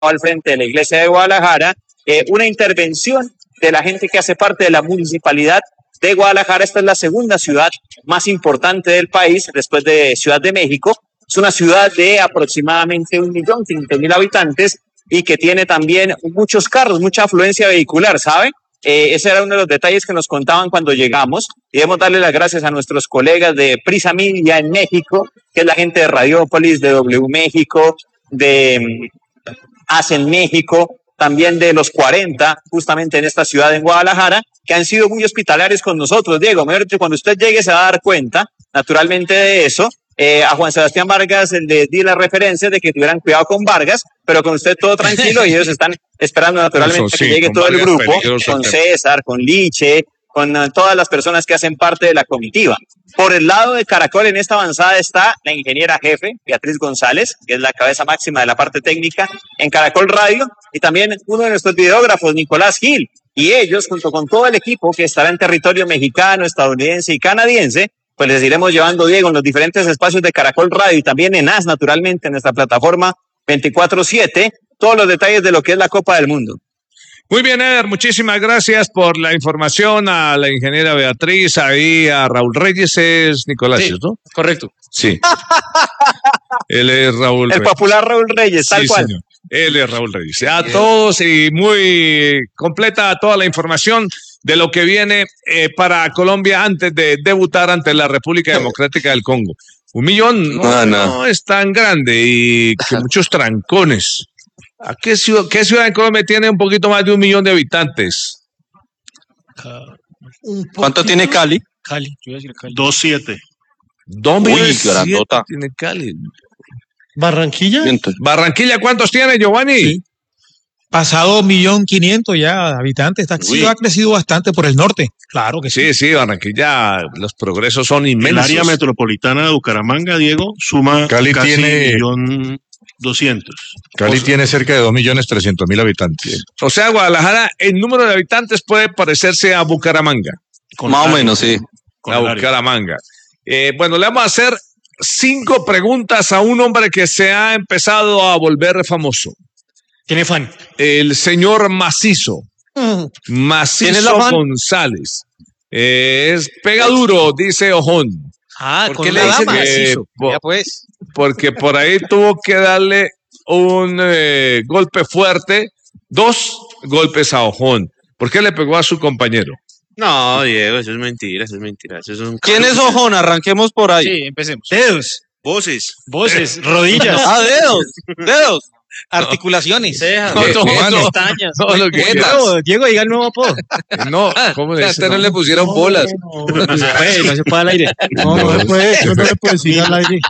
al frente de la iglesia de Guadalajara, una intervención de la gente que hace parte de la municipalidad de Guadalajara. Esta es la segunda ciudad más importante del país después de Ciudad de México. Es una ciudad de aproximadamente 1.500.000 habitantes y que tiene también muchos carros, mucha afluencia vehicular, ¿sabe? Ese era uno de los detalles que nos contaban cuando llegamos. Y debemos darle las gracias a nuestros colegas de Prisa Media en México, que es la gente de Radiópolis, de W México, de Hacen México, también de los 40, justamente en esta ciudad en Guadalajara, que han sido muy hospitalarios con nosotros. Diego, mejor dicho, cuando usted llegue se va a dar cuenta, naturalmente, de eso. A Juan Sebastián Vargas le di las referencias de que tuvieran cuidado con Vargas, pero con usted todo tranquilo y ellos están esperando naturalmente eso, sí, que llegue todo el grupo, con César, con Liche, con todas las personas que hacen parte de la comitiva. Por el lado de Caracol en esta avanzada está la ingeniera jefe, Beatriz González, que es la cabeza máxima de la parte técnica en Caracol Radio, y también uno de nuestros videógrafos, Nicolás Gil, y ellos, junto con todo el equipo que estará en territorio mexicano, estadounidense y canadiense, pues les iremos llevando, Diego, en los diferentes espacios de Caracol Radio y también en AS, naturalmente, en nuestra plataforma 24/7, todos los detalles de lo que es la Copa del Mundo. Muy bien, Eder, muchísimas gracias por la información a la ingeniera Beatriz, ahí a Raúl Reyes, es Nicolás, sí, ¿no? Correcto. Sí. Él es Raúl Reyes. El popular Raúl Reyes, tal cual. Señor. Él es Raúl Reyes. A todos y muy completa toda la información de lo que viene para Colombia antes de debutar ante la República Democrática del Congo. 1 millón no es tan grande y que muchos trancones. ¿A qué ciudad de Colombia tiene un poquito más de 1 millón de habitantes? ¿Cuánto tiene Cali? Cali, yo iba a decir Cali. 2.7. 2.7 tiene Cali. ¿Barranquilla? ¿Barranquilla cuántos tiene, Giovanni? Sí. Pasado 1.500.000 ya habitantes. Ha crecido bastante por el norte. Claro que sí. Sí, Barranquilla, los progresos son inmensos. El área metropolitana de Bucaramanga, Diego, suma Cali casi tiene 1.200.000. Cali tiene cerca de 2.300.000 habitantes. O sea, Guadalajara, el número de habitantes puede parecerse a Bucaramanga. Más o menos, sí. A Bucaramanga. Bueno, le vamos a hacer 5 preguntas a un hombre que se ha empezado a volver famoso. Tiene fan. El señor Macizo. Macizo González. Pega duro, dice Ojón. ¿Por qué le dicen Macizo? Pues. Porque por ahí tuvo que darle un golpe fuerte, 2 golpes a Ojón. ¿Por qué le pegó a su compañero? No, Diego, eso es mentira. ¿Quién es Ojón? Arranquemos por ahí. Sí, empecemos. Dedos. Voces, rodillas. Dedos. Articulaciones. Pestañas. Diego, diga el nuevo apodo. No, ¿cómo es? No le pusieron bolas. No se puede al aire. No se puede decir al aire.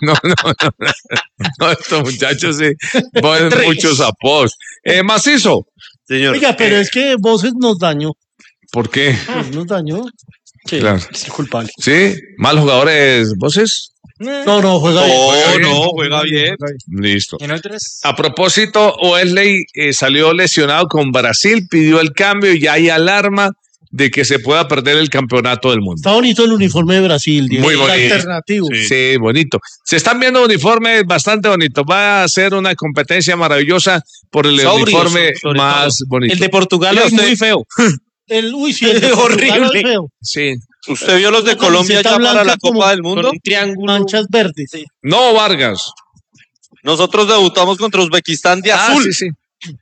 No, estos muchachos sí ponen muchos apodos. Macizo. Señor. Oiga, pero es que Voces nos dañó. ¿Por qué? Nos dañó. Sí, claro. Es el culpable. ¿Sí? ¿Malos jugadores Voces? No, juega bien. Juega bien. Listo. ¿Y no hay 3? A propósito, Wesley salió lesionado con Brasil, pidió el cambio y ya hay alarma de que se pueda perder el campeonato del mundo. Está bonito el uniforme de Brasil, Diego. Muy bonito. Alternativo. Sí, bonito. Se están viendo uniformes bastante bonitos. Va a ser una competencia maravillosa por el uniforme más bonito. El de Portugal es muy feo. El de horrible. Es feo. Sí. ¿Usted vio los de Colombia ya para la Copa del Mundo? Con un triángulo. Manchas verdes. Sí. No, Vargas. Nosotros debutamos contra Uzbekistán de azul. Sí.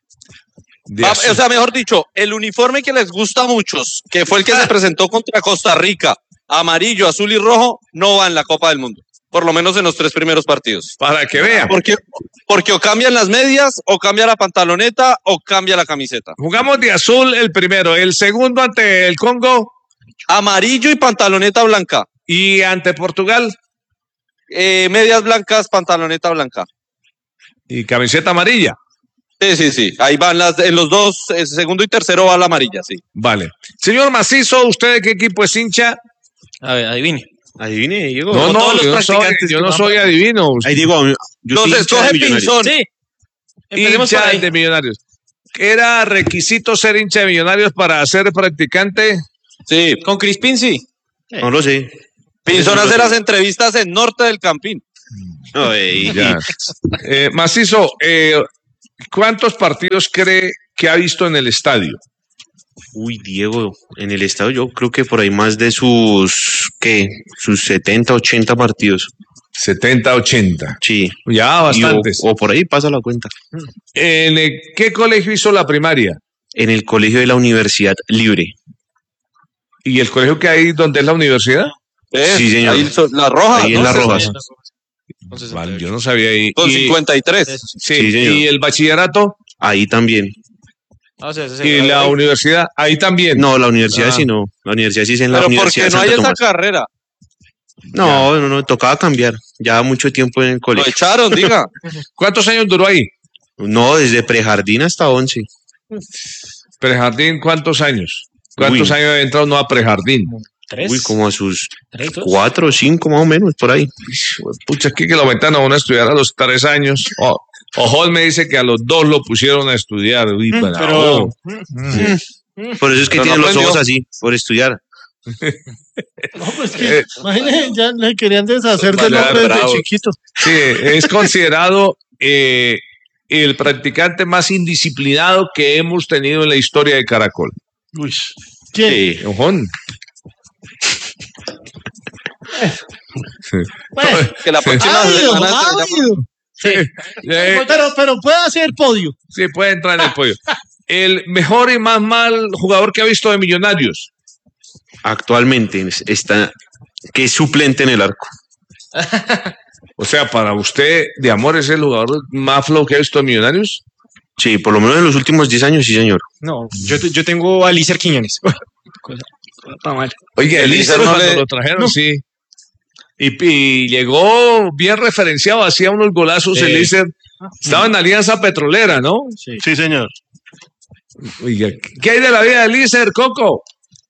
O sea, mejor dicho, el uniforme que les gusta a muchos, que fue el que se presentó contra Costa Rica, amarillo, azul y rojo, no va en la Copa del Mundo. Por lo menos en los 3 primeros partidos. Para que vean. Porque o cambian las medias, o cambia la pantaloneta, o cambia la camiseta. Jugamos de azul el primero. El segundo ante el Congo. Amarillo y pantaloneta blanca. ¿Y ante Portugal? Medias blancas, pantaloneta blanca. ¿Y camiseta amarilla? Sí. Ahí van en los 2, el segundo y tercero va la amarilla, sí. Vale. Señor Macizo, ¿usted de qué equipo es hincha? A ver, adivine. Adivine, Diego. Yo no soy adivino. Ahí digo, entonces coge Pinzón. Sí. Hincha de Millonarios. ¿Era requisito ser hincha de Millonarios para ser practicante? Sí. ¿Con Crispín sí? No lo sé. Pinzón hace las entrevistas en Norte del Campín. No, Macizo, ¿Cuántos partidos cree que ha visto en el estadio? Uy, Diego, en el estado yo creo que por ahí más de sus 70, 80 partidos. 70, 80. Sí. Ya, bastantes. O por ahí pasa la cuenta. ¿En qué colegio hizo la primaria? En el colegio de la Universidad Libre. ¿Y el colegio que hay donde es la universidad? Sí, señor. Ahí la Roja. Ahí en Las Rojas. Vale, yo no sabía ahí. Con 53. Sí, señor. ¿y el bachillerato? Ahí también. ¿Y la universidad? Ahí también. No, la universidad sí no. La universidad sí es en la Pero Universidad porque de no hay Santo esa Tomás. carrera. No, tocaba cambiar. Ya mucho tiempo en el Lo colegio. echaron, diga. ¿Cuántos años duró ahí? No, desde prejardín hasta 11. ¿Prejardín cuántos años? ¿Cuántos Uy. años ha entrado no a prejardín? Uy, como a sus 3, 2. 4 o 5 más o menos, por ahí. Pucha, aquí que lo metan a uno a estudiar a los 3 años. Ojol me dice que a los 2 lo pusieron a estudiar. Uy, Pero Por eso es que Pero tiene no los ojos aprendió. así, por estudiar. No, pues que, imagínense, ya le querían deshacer del Vaya, nombre desde bravo. chiquito. Sí, es considerado el practicante más indisciplinado que hemos tenido en la historia de Caracol. Uy, ¿quién? Sí. Ojón. Pues, Que la próxima ávido, semana se llama- ávido. Sí. Pero puede hacer podio. Sí, puede entrar en el pollo. El mejor y más mal jugador que ha visto de Millonarios. Actualmente está que es suplente en el arco. O sea, para usted, de amor, ¿es el jugador más flojo que ha visto de Millonarios? Sí, por lo menos en los últimos 10 años, sí, señor. no, yo tengo a Lícer Quiñones. Está mal. Oye, El Elícer Lícer no cuando le- lo trajeron, sí. Y llegó bien referenciado, hacía unos golazos Elícer. Estaba en Alianza Petrolera, ¿no? Sí, señor. Oiga, ¿qué hay de la vida de Elícer, Coco?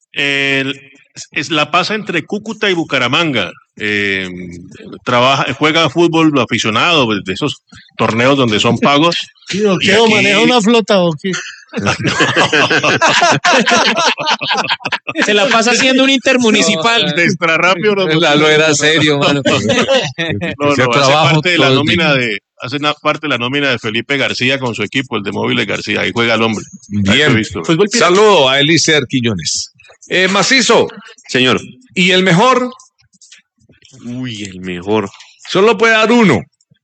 La pasa entre Cúcuta y Bucaramanga. Juega fútbol aficionado, pues, de esos torneos donde son pagos. Sí, ¿o Y qué? ¿O aquí- maneja una flota o qué? Se la pasa haciendo un intermunicipal. De extra rápido. Lo era serio, mano. No, Ese hace trabajo parte de la todo el nómina tiempo. hace una parte de la nómina de Felipe García con su equipo, el de Móviles García. Ahí juega el hombre. Bien. He visto. Saludo a Elícer Quiñones. Macizo, Señor. ¿y el mejor? Uy, el mejor. Solo puede dar uno.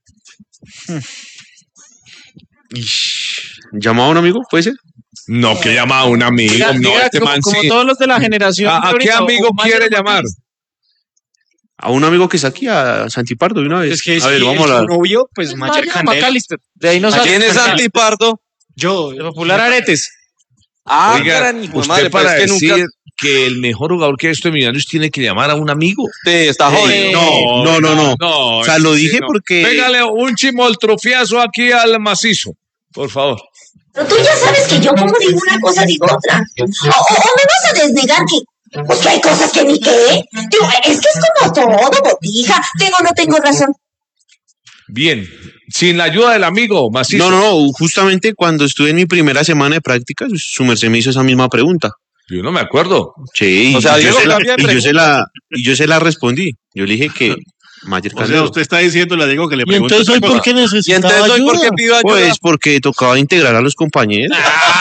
¿Llamaba a un amigo? ¿Puede ser? No, que llama a un amigo. Diga, No, diga, este como, man como sí. todos los de la generación. ¿A qué ahorita, amigo o más quiere de los llamar? A un amigo que está aquí, a Santipardo, de una vez. Es que a ver, sí, vamos a su novio, pues Mayer Vaya, Candela. Macalister. De ahí no sale. ¿Quién es Antipardo? Yo, el popular Aretes. Ah, Oiga, gran hijo de usted madre, pero para es que decir nunca. que el mejor jugador que ha visto de Millonarios tiene que llamar a un amigo. Sí, está jodido. No. O sea, lo dije porque- Pégale un chimoltrofiazo aquí al macizo, por favor. Pero tú ya sabes que yo como digo una cosa, digo otra. O me vas a desnegar que, pues que hay cosas que ni qué. Digo, es que es como todo, botija. Tengo o no tengo razón. Bien, sin la ayuda del amigo macizo. No, justamente cuando estuve en mi primera semana de prácticas, su merced me hizo esa misma pregunta. Yo no me acuerdo. Sí, O sea, y yo Diego se la- cambia de y yo se la respondí. Yo le dije que Mayer O sea, Candelo. usted está diciendo, le digo que le Y pregunto. entonces hoy, otra ¿por cosa. qué Y necesitaba entonces hoy, ayuda? ¿por qué pido ayuda? Pues porque tocaba integrar a los compañeros.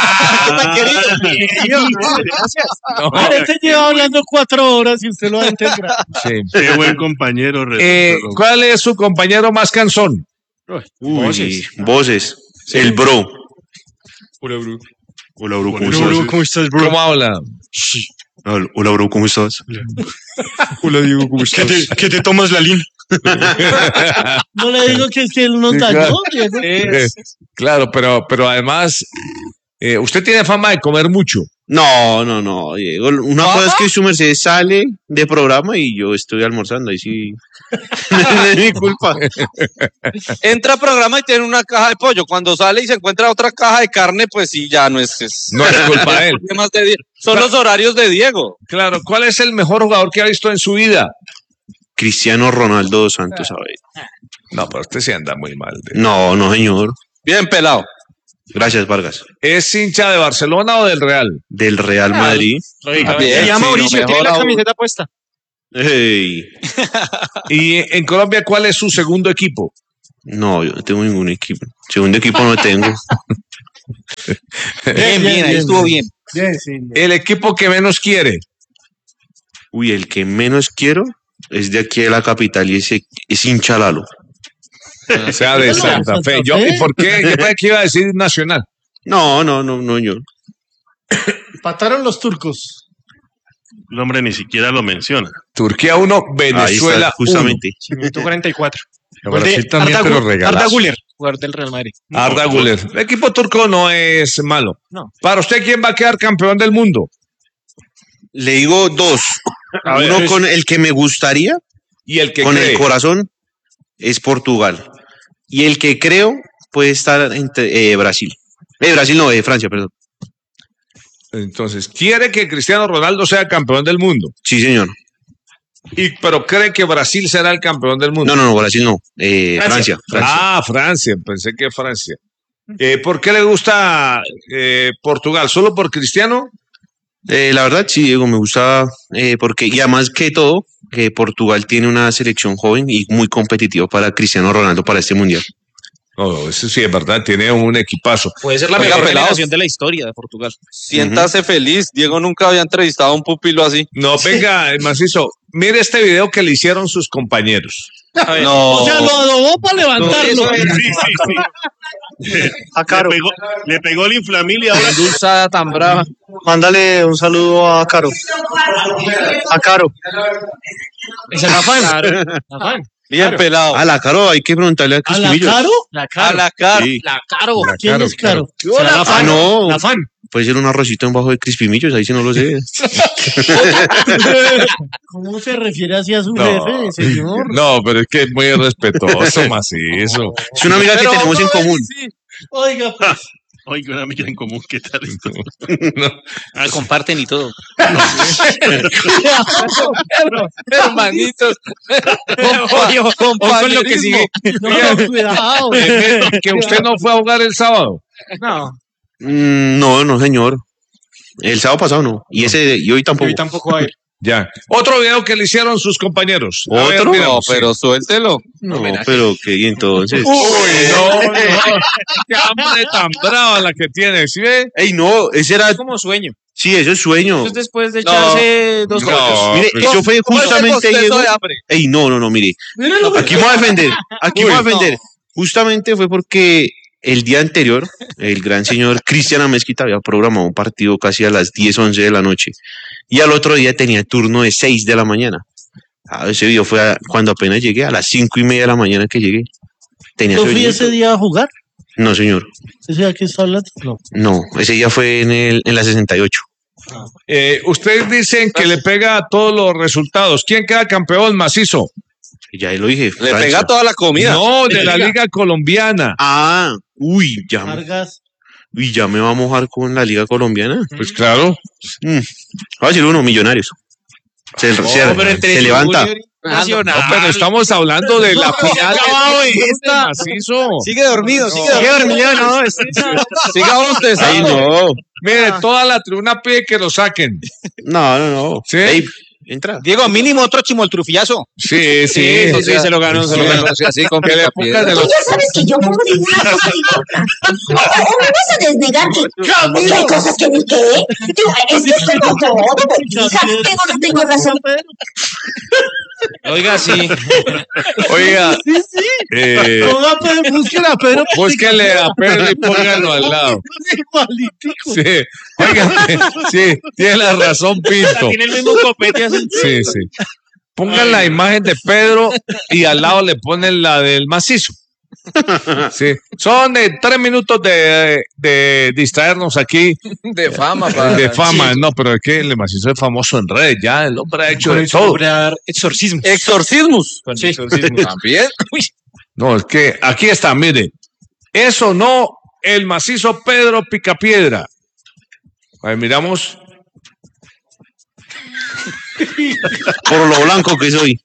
Este lleva hablando 4 horas y usted lo va a entender. Sí. Qué buen compañero. ¿Cuál es su compañero más cansón? Uy, voces. El bro. Hola, bro, ¿cómo estás? ¿Cómo estás, bro? ¿Cómo habla? Hola, bro, ¿cómo estás? Hola, Diego, ¿cómo estás? ¿Qué te tomas la línea? No le digo que es que él nos Sí, dañó, claro. Diego. Claro, pero además, usted tiene fama de comer mucho. No, Diego. Una cosa es que su merced sale de programa y yo estoy almorzando. Ahí sí. No es mi culpa. Entra a programa y tiene una caja de pollo. Cuando sale y se encuentra otra caja de carne, pues sí, ya no es. No es culpa de él. Problemas de Son los horarios de Diego. Claro, ¿cuál es el mejor jugador que ha visto en su vida? Cristiano Ronaldo dos Santos, a ver. No, pero usted se anda muy mal. No, señor. Bien pelado. Gracias, Vargas. ¿Es hincha de Barcelona o del Real? Del Real Madrid. Bien, Se llama sí, Mauricio, lo tiene la mejor aún. camiseta puesta. Hey. Y en Colombia, ¿cuál es su segundo equipo? No, yo no tengo ningún equipo. Segundo equipo no tengo. Bien, ahí estuvo bien. Bien, sí. El equipo que menos quiere. Uy, el que menos quiero es de aquí de la capital y es hincha Lalo. O sea, de Santa Fe. ¿Y por qué? Yo pensé que iba a decir Nacional. No, yo. Empataron los turcos. El hombre ni siquiera lo menciona. Turquía 1, Venezuela 1. Justamente. 144. Brasil también, pero Arda regalazo. Güler, jugador del Real Madrid. Arda Güler. El equipo turco no es malo. No. Para usted, ¿quién va a quedar campeón del mundo? Le digo dos. Uno con el que me gustaría, Y el que con cree. el corazón, es Portugal. Y el que creo puede estar entre Brasil. Brasil no, Francia, perdón. Entonces, quiere que Cristiano Ronaldo sea campeón del mundo. Sí, señor. Pero cree que Brasil será el campeón del mundo. No, Brasil no. Francia. Ah, Francia, pensé que Francia. ¿Por qué le gusta Portugal? ¿Solo por Cristiano? La verdad, sí, Diego, me gusta porque, y además que todo, que Portugal tiene una selección joven y muy competitiva para Cristiano Ronaldo para este mundial. No, eso sí es verdad, tiene un equipazo. Puede ser la Oiga, mejor pelados. generación de la historia de Portugal. Siéntase feliz. Diego nunca había entrevistado a un pupilo así. No, venga, Macizo, mire este video que le hicieron sus compañeros. No. O sea, lo adobó para levantarlo. A Caro. Le pegó el inflamil y ahora. Dulzada tan brava. Mándale un saludo a Caro. A Caro. Ese es Afán. Bien pelado. A la Caro, hay que preguntarle a ¿A la Crispimillos. Caro? A la cara. Sí. La Caro. ¿Quién es Caro? La Afán. no. La Afán. Puede ser un arrocito en bajo de Crispimillos, ahí sí no lo sé. ¿Cómo se refiere así a su No. jefe, señor? No, pero es que es muy respetuoso, Macizo. Es una amiga que tenemos en común. Oiga, pues. Oiga, una amiga en común, ¿qué tal esto? Comparten y todo. Hermanitos. Con lo que sigue. No, cuidado. Que usted no fue a jugar el sábado. No. No, señor. El sábado pasado no. Y hoy tampoco. Hoy tampoco va a ir. Ya. Otro video que le hicieron sus compañeros. A ver, ¿Otro? miramos, No, sí. pero suéltelo. No, pero que y entonces. Uy, no. Qué hambre tan brava la que tiene, ¿sí ve? Ey, no, ese era. Es como sueño. Sí, eso es sueño. Eso es después de echarse dos rollos. Mire, eso fue justamente. Diego. Ey, no, mire. Aquí me voy a defender. Justamente fue porque el día anterior, el gran señor Cristian Amezquita había programado un partido casi a las 10, 11 de la noche. Y al otro día tenía turno de 6 de la mañana. Ese video fue cuando apenas llegué, a las 5:30 de la mañana que llegué. Tenía ¿Yo ese fui video. ese día a jugar? No, señor. ¿Ese día que está hablando? No. No, ese día fue en la 68. Ustedes dicen que le pega a todos los resultados. ¿Quién queda campeón, Macizo? Ya lo dije. Le Francia. pega toda la comida. No, de la Liga Colombiana. Ya me va a mojar con la Liga Colombiana. Pues claro. Va a decir uno, Millonarios. Se levanta. No, pero estamos hablando de la final. Macizo. Sigue dormido, No, Siga usted. Ay, no. Mire, toda la tribuna pide que lo saquen. No. ¿Sí? Ey, entra. Diego, mínimo otro chimoltrufillazo. Sí, sí, se lo ganó. Así con Que le pongan de Tú los... ya sabes que yo como digo una cosa digo otra. O me vas a desnegar que hay cosas que ni qué. Digo, es que es como todo, botija. No tengo razón. Oiga, sí. Oiga, Ponga, búsquela a Pedro. búsquele a Pedro y póngalo al lado. Igualitico. Sí, oiga, sí, tiene la razón, Pinto. Tiene el mismo copete así. Sí. Pongan la imagen de Pedro y al lado le ponen la del Macizo. Sí. Son 3 minutos de distraernos aquí. De fama, De fama, no, pero es que el Macizo es famoso en redes, ya el hombre ha hecho de todo. Exorcismo. Exorcismos. Sí. También. No, es que aquí está, mire. Eso no, el Macizo Pedro Picapiedra. A ver, miramos. Por lo blanco que soy.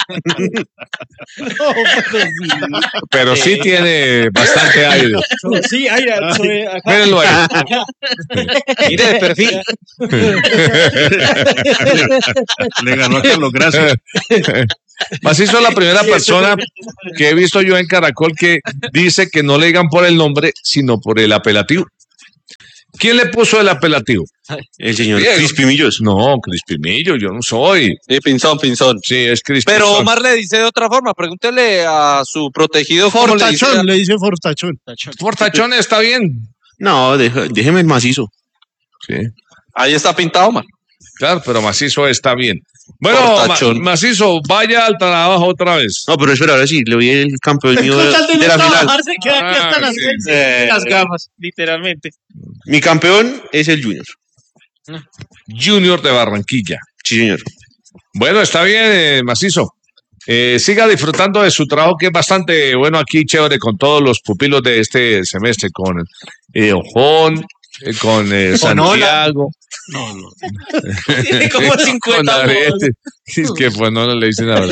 Pero sí tiene bastante aire. Sí, ay, Mírenlo ahí. Mire de perfil. Le ganó a Carlos, gracias. Macizo es la primera persona que he visto yo en Caracol que dice que no le digan por el nombre, sino por el apelativo. ¿Quién le puso el apelativo? El señor Diego. Crispimillos. No, Crispimillo, yo no soy. Sí, Pinzón. Sí, es Crispimillo. Pero Omar le dice de otra forma. Pregúntele a su protegido cómo le dice. Fortachón, le dice Fortachón. Fortachón está bien. No, déjeme el macizo. Sí. Ahí está pintado, Omar. Claro, pero Macizo está bien. Bueno, Fortachón. Macizo, vaya al trabajo otra vez. No, pero espera, ahora sí, le voy el campeón mío de la final. Se queda aquí hasta las gafas, literalmente. Mi campeón es el Junior. Junior de Barranquilla. Sí, señor. Bueno, está bien, Macizo. Siga disfrutando de su trabajo, que es bastante bueno aquí, chévere, con todos los pupilos de este semestre, con Ojón, con Santiago. No. Tiene como 50 con Arete. Es que pues no le dicen ahora.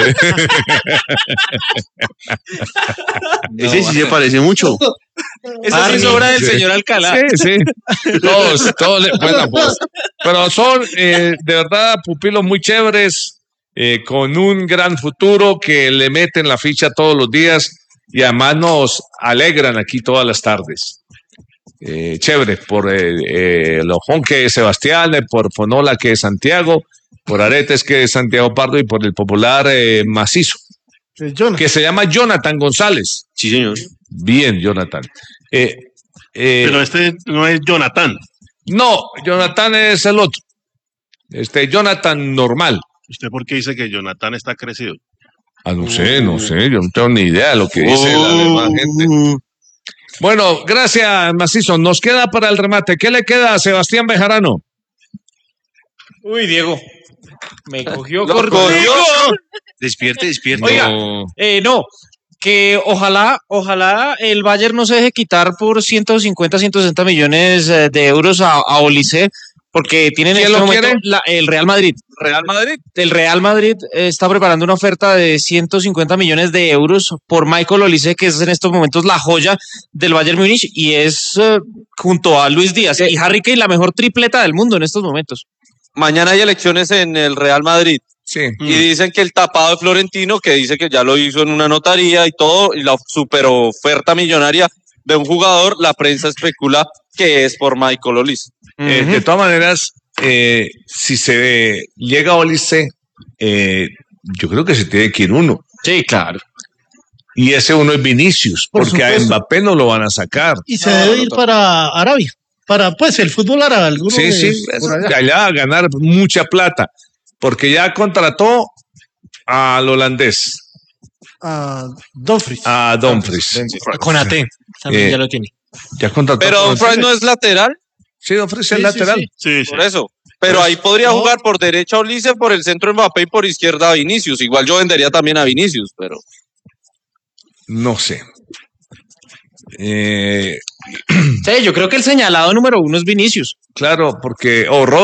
Ese sí se parece mucho. Esa sí sobra del señor Alcalá. Sí. Todos le ponen la voz. Pero son de verdad pupilos muy chéveres, con un gran futuro, que le meten la ficha todos los días y además nos alegran aquí todas las tardes. Chévere, por el Ojón, que es Sebastián, por Fonola, que es Santiago, por Aretes, que es Santiago Pardo, y por el popular Macizo, que se llama Jonathan González. Sí, señor. Bien, Jonathan. Pero este no es Jonathan. No, Jonathan es el otro. Jonathan normal. ¿Usted por qué dice que Jonathan está crecido? No sé, yo no tengo ni idea de lo que dice la demás gente. Bueno, gracias, Macizo. Nos queda para el remate. ¿Qué le queda a Sebastián Bejarano? Uy, Diego. Me cogió Lo corto. cogió. Despierte. Oiga, no, que ojalá el Bayern no se deje quitar por 150, 160 millones de euros a Olise, porque tienen en este momento el Real Madrid. El Real Madrid está preparando una oferta de 150 millones de euros por Michael Olise, que es en estos momentos la joya del Bayern Múnich, y es junto a Luis Díaz y Harry Kane la mejor tripleta del mundo en estos momentos. Mañana hay elecciones en el Real Madrid. Sí. Y dicen que el tapado de Florentino, que dice que ya lo hizo en una notaría y todo, y la super oferta millonaria de un jugador, la prensa especula que es por Michael Olise. De todas maneras, si se llega a Olise, yo creo que se tiene que ir uno. Sí, claro. Y ese uno es Vinicius, Por porque supuesto. a Mbappé no lo van a sacar. Y se debe ir para Arabia, para pues el fútbol árabe. Sí, allá a ganar mucha plata, porque ya contrató al holandés. A Dumfries. A Dumfries. Con AT, también ya lo tiene. Ya contrató. Pero Dumfries no es lateral. Sí, Dumfries es lateral. Sí. Por eso. Pero ahí podría jugar por derecha Olise, por el centro Mbappé y por izquierda Vinicius. Igual yo vendería también a Vinicius, pero... No sé. Sí, yo creo que el señalado número uno es Vinicius. Claro, porque...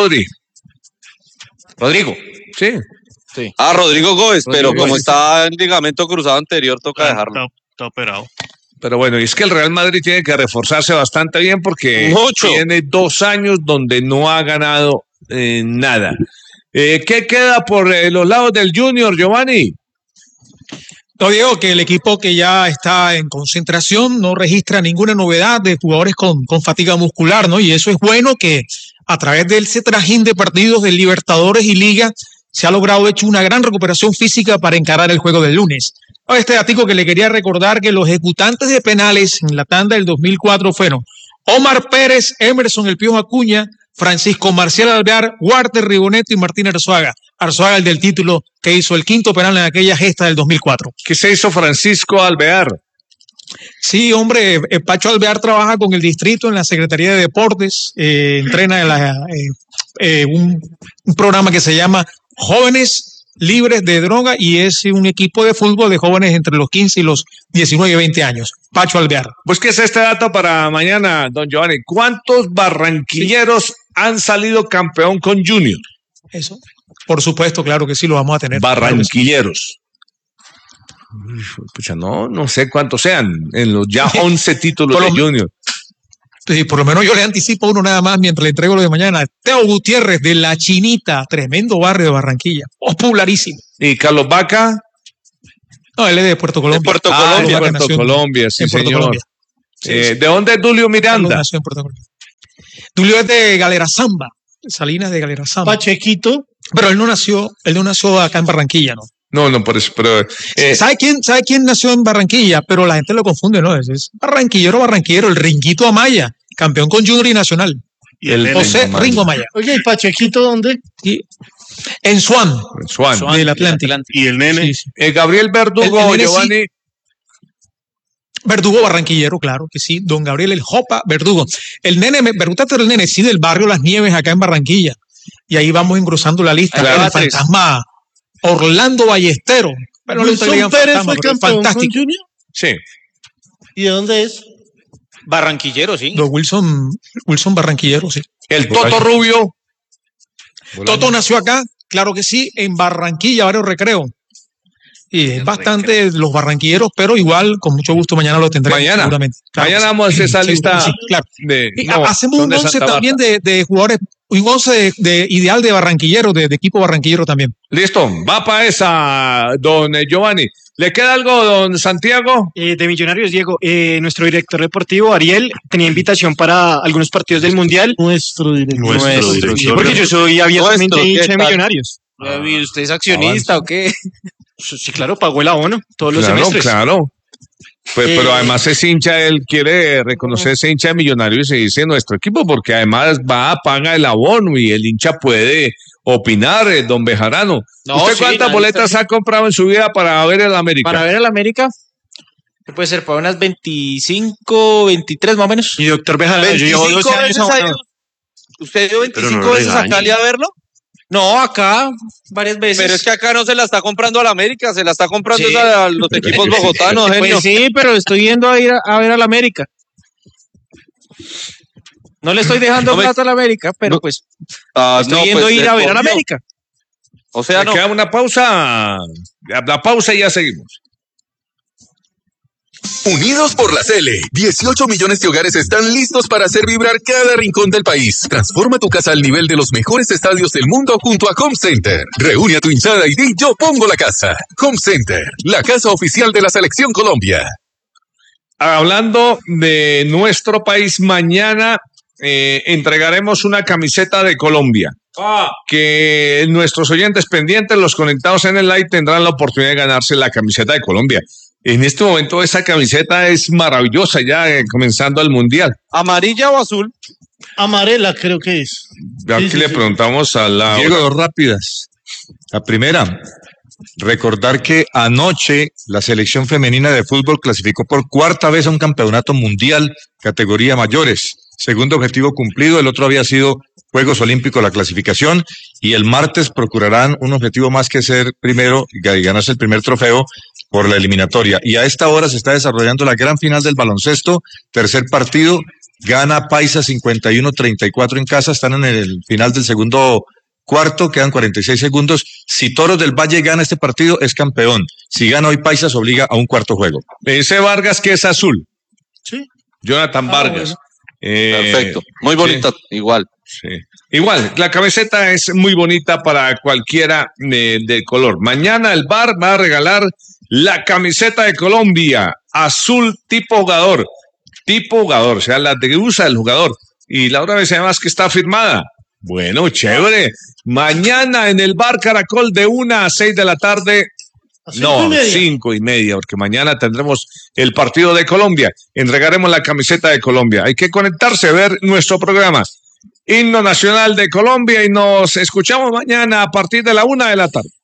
Rodrigo. Sí. Rodrigo Gómez, pero Rodrigo como Gómez. está en ligamento cruzado anterior, toca dejarlo. Está operado. Pero bueno, y es que el Real Madrid tiene que reforzarse bastante bien, porque Mucho. tiene 2 años donde no ha ganado nada. ¿Qué queda por los lados del Junior, Giovanni? No, Diego, que el equipo que ya está en concentración no registra ninguna novedad de jugadores con fatiga muscular, ¿no? Y eso es bueno, que a través de ese trajín de partidos de Libertadores y Liga se ha logrado hecho una gran recuperación física para encarar el juego del lunes. Este datico que le quería recordar, que los ejecutantes de penales en la tanda del 2004 fueron Omar Pérez, Emerson El Piojo Acuña, Francisco Marcial Alvear, Walter Rigoneto y Martín Arzuaga. Arzuaga, el del título, que hizo el 5º penal en aquella gesta del 2004. ¿Qué se hizo Francisco Alvear? Sí, hombre, Pacho Alvear trabaja con el distrito en la Secretaría de Deportes, entrena en un programa que se llama Jóvenes Libres de Droga, y es un equipo de fútbol de jóvenes entre los 15 y los 19 y 20 años. Pacho Alvear. Búsquese este dato para mañana, don Giovanni. ¿Cuántos barranquilleros han salido campeón con Junior? Eso, por supuesto, claro que sí, lo vamos a tener. Barranquilleros. Pucha, no sé cuántos sean en los ya 11 títulos de Junior. Sí, por lo menos yo le anticipo uno nada más mientras le entrego lo de mañana. Teo Gutiérrez de La Chinita, tremendo barrio de Barranquilla, popularísimo. ¿Y Carlos Vaca? No, él es de Puerto Colombia. De Puerto Colombia, sí, Puerto señor. Colombia. Sí. ¿De dónde es Dulio Miranda? Nació en Puerto Colombia. Dulio es de Galera Zamba, Salinas de Galera Zamba. Pachequito. Pero él no nació acá en Barranquilla, ¿no? No, por eso, pero... ¿Sabe quién nació en Barranquilla? Pero la gente lo confunde, ¿no? Es barranquillero, el Ringuito Amaya, campeón con Junior y Nacional. Y el José Ringo Amaya. Oye, ¿y Pachequito dónde? En Swan. Del Atlántico. ¿Y el nene? Sí. Gabriel Verdugo, el nene, Giovanni. sí. Verdugo barranquillero, claro que sí. Don Gabriel el Jopa Verdugo. El nene, me preguntaste del nene, sí, del barrio Las Nieves, acá en Barranquilla. Y ahí vamos engrosando la lista. Claro, el fantasma Orlando Ballestero. Pero no le Wilson digan Pérez fantasma, fue pero es campeón con fantástico. Junior. Sí. ¿Y de dónde es? Barranquillero, sí. Don Wilson Barranquillero, sí. El Toto Rubio. Toto nació acá, claro que sí, en Barranquilla, Barrio Recreo. Y es bastante los barranquilleros, pero igual, con mucho gusto, mañana lo tendremos. Seguramente. Claro, mañana vamos a hacer esa lista. Sí, claro. Hacemos son un 11 también de jugadores, un 11 de ideal de barranquillero, de equipo barranquillero también. Listo, va para esa, don Giovanni. ¿Le queda algo, don Santiago? De Millonarios, Diego, nuestro director deportivo, Ariel, tenía invitación para algunos partidos del Mundial. Nuestro director. Porque yo soy abiertamente hincha de Millonarios. ¿Y usted es accionista o qué? Sí, claro, pagó el abono todos los semestres. Claro. Pues, pero además ese hincha, él quiere reconocer ese hincha de Millonarios y se dice nuestro equipo, porque además paga el abono y el hincha puede opinar, don Bejarano. ¿Usted cuántas boletas ha comprado en su vida para ver el América? Para ver el América, puede ser para unas 25, 23 más o menos. Y doctor Bejarano, yo llevo 12 años abonado. ¿Usted dio 25 veces a Cali a verlo? No, acá varias veces. Pero es que acá no se la está comprando a la América, se la está comprando a los equipos bogotanos. Pues sí, pero estoy yendo a ir a ver al América. No le estoy dejando plata a la América, pero pues estoy yendo a ir a ver al América. O sea, Queda una pausa. La pausa y ya seguimos. Unidos por la Cele, 18 millones de hogares están listos para hacer vibrar cada rincón del país. Transforma tu casa al nivel de los mejores estadios del mundo junto a Home Center. Reúne a tu hinchada y di yo pongo la casa. Home Center, la casa oficial de la Selección Colombia. Hablando de nuestro país, mañana entregaremos una camiseta de Colombia. Que nuestros oyentes pendientes, los conectados en el live, tendrán la oportunidad de ganarse la camiseta de Colombia. En este momento esa camiseta es maravillosa ya comenzando el Mundial. ¿Amarilla o azul? Amarela creo que es. Aquí le preguntamos a la... Diego, dos rápidas. La primera, recordar que anoche la selección femenina de fútbol clasificó por cuarta vez a un campeonato mundial categoría mayores. Segundo objetivo cumplido, el otro había sido Juegos Olímpicos, la clasificación, y el martes procurarán un objetivo más que ser primero y ganarse el primer trofeo por la eliminatoria. Y a esta hora se está desarrollando la gran final del baloncesto, tercer partido, gana Paisa 51-34 en casa, están en el final del segundo cuarto, quedan 46 segundos. Si Toros del Valle gana este partido, es campeón. Si gana hoy Paisa, se obliga a un cuarto juego. Ese Vargas que es azul. Sí. Jonathan Vargas. Bueno. Perfecto, muy bonita, sí. Igual. Sí. Igual, la camiseta es muy bonita para cualquiera de color. Mañana el bar va a regalar la camiseta de Colombia, azul tipo jugador, o sea, la que usa el jugador. Y la otra vez además que está firmada. Bueno, chévere. Mañana en el bar Caracol de 1 a 6 de la tarde. No, 5:30, porque mañana tendremos el partido de Colombia. Entregaremos la camiseta de Colombia. Hay que conectarse, ver nuestro programa. Himno Nacional de Colombia y nos escuchamos mañana a partir de la 1 de la tarde.